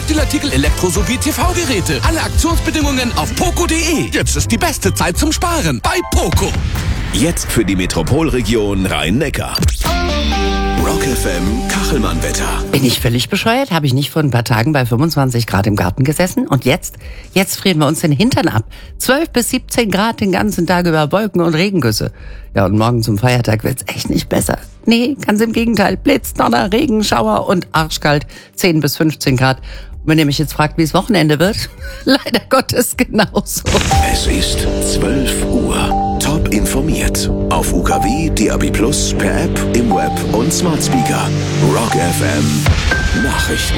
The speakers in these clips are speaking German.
Top-Deal-Artikel Elektro- sowie TV-Geräte. Alle Aktionsbedingungen auf poco.de. Jetzt ist die beste Zeit zum Sparen bei Poco. Jetzt für die Metropolregion Rhein-Neckar. Rock FM Kachelmann-Wetter. Bin ich völlig bescheuert? Habe ich nicht vor ein paar Tagen bei 25 Grad im Garten gesessen? Und jetzt frieren wir uns den Hintern ab. 12 bis 17 Grad den ganzen Tag über Wolken und Regengüsse. Ja, und morgen zum Feiertag wird's echt nicht besser. Nee, ganz im Gegenteil. Blitz, Donner, Regen, Schauer und arschkalt. 10 bis 15 Grad. Und wenn ihr mich jetzt fragt, wie es Wochenende wird, leider Gottes genauso. Es ist 12 Uhr. Top informiert. Auf UKW, DAB+, per App, im Web und Smart Speaker. Rock FM Nachrichten.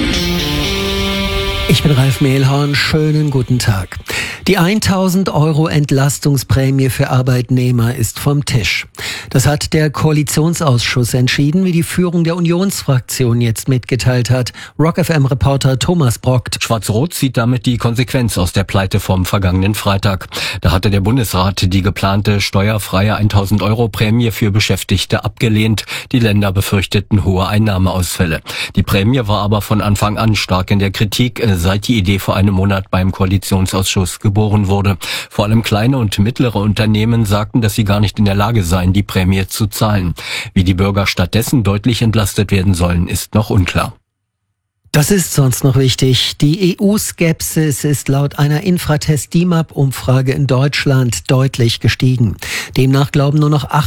Ich bin Ralf Mehlhorn, schönen guten Tag. Die 1.000 € Entlastungsprämie für Arbeitnehmer ist vom Tisch. Das hat der Koalitionsausschuss entschieden, wie die Führung der Unionsfraktion jetzt mitgeteilt hat. Rock FM-Reporter Thomas Brockt. Schwarz-Rot zieht damit die Konsequenz aus der Pleite vom vergangenen Freitag. Da hatte der Bundesrat die geplante steuerfreie 1.000 € Prämie für Beschäftigte abgelehnt. Die Länder befürchteten hohe Einnahmeausfälle. Die Prämie war aber von Anfang an stark in der Kritik, seit die Idee vor einem Monat beim Koalitionsausschuss geboren wurde. Vor allem kleine und mittlere Unternehmen sagten, dass sie gar nicht in der Lage seien, die Prämie zu zahlen. Wie die Bürger stattdessen deutlich entlastet werden sollen, ist noch unklar. Das ist sonst noch wichtig. Die EU-Skepsis ist laut einer Infratest-DIMAP-Umfrage in Deutschland deutlich gestiegen. Demnach glauben nur noch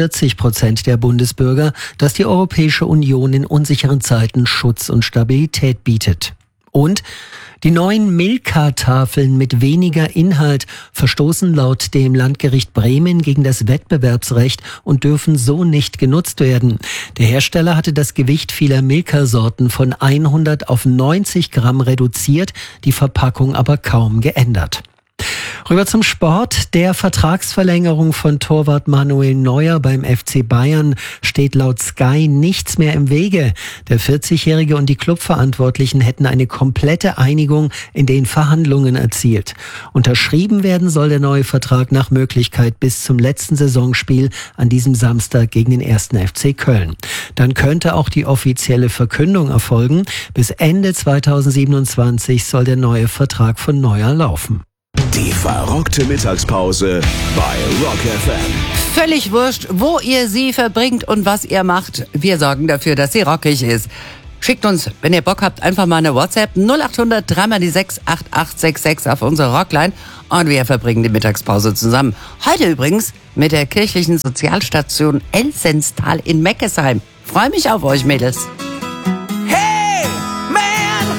48% der Bundesbürger, dass die Europäische Union in unsicheren Zeiten Schutz und Stabilität bietet. Und die neuen Milka-Tafeln mit weniger Inhalt verstoßen laut dem Landgericht Bremen gegen das Wettbewerbsrecht und dürfen so nicht genutzt werden. Der Hersteller hatte das Gewicht vieler Milka-Sorten von 100 auf 90 Gramm reduziert, die Verpackung aber kaum geändert. Rüber zum Sport. Der Vertragsverlängerung von Torwart Manuel Neuer beim FC Bayern steht laut Sky nichts mehr im Wege. Der 40-Jährige und die Clubverantwortlichen hätten eine komplette Einigung in den Verhandlungen erzielt. Unterschrieben werden soll der neue Vertrag nach Möglichkeit bis zum letzten Saisonspiel an diesem Samstag gegen den 1. FC Köln. Dann könnte auch die offizielle Verkündung erfolgen. Bis Ende 2027 soll der neue Vertrag von Neuer laufen. Die verrockte Mittagspause bei Rock FM. Völlig wurscht, wo ihr sie verbringt und was ihr macht. Wir sorgen dafür, dass sie rockig ist. Schickt uns, wenn ihr Bock habt, einfach mal eine WhatsApp 0800 3x6 8866 auf unsere Rockline und wir verbringen die Mittagspause zusammen. Heute übrigens mit der kirchlichen Sozialstation Elsenstal in Meckesheim. Freue mich auf euch, Mädels.